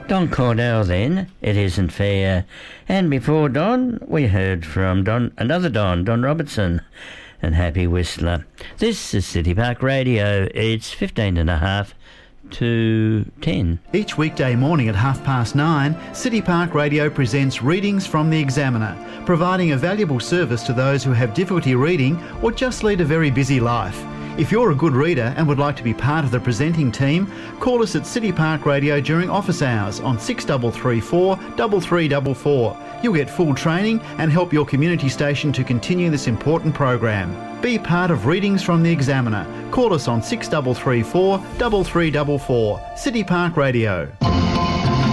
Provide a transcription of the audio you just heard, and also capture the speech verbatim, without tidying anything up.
Don Cordell then, It Isn't Fair. And before Don, we heard from Don, another Don, Don Robertson, and Happy Whistler. This is City Park Radio. It's fifteen and a half to ten. Each weekday morning at half past nine, City Park Radio presents Readings from the Examiner, providing a valuable service to those who have difficulty reading or just lead a very busy life. If you're a good reader and would like to be part of the presenting team, call us at City Park Radio during office hours on six three three four, three three four four. You'll get full training and help your community station to continue this important program. Be part of Readings from the Examiner. Call us on six three three four, three three four four. City Park Radio.